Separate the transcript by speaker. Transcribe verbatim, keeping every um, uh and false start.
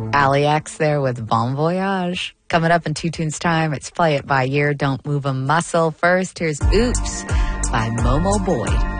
Speaker 1: Ali X there with Bon Voyage. Coming up in two tunes time, it's Play It By Ear, Don't Move a Muscle. First, here's Oops by Momo Boyd.